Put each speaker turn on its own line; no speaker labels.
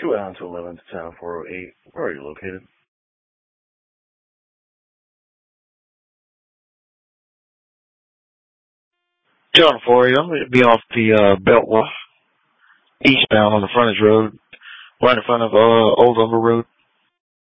2 to 11 to town 408. Where are you located?
John Flory, I'm going to be off the Beltway, eastbound on the frontage road, right in front of Old Lumber Road.